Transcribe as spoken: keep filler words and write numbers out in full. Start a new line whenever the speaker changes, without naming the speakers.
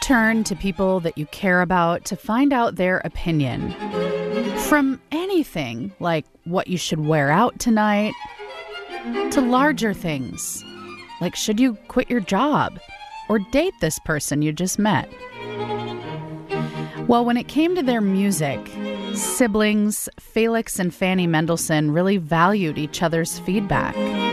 turn to people that you care about to find out their opinion. From anything like what you should wear out tonight to larger things like should you quit your job or date this person you just met. Well, when it came to their music, siblings Felix and Fanny Mendelssohn really valued each other's feedback.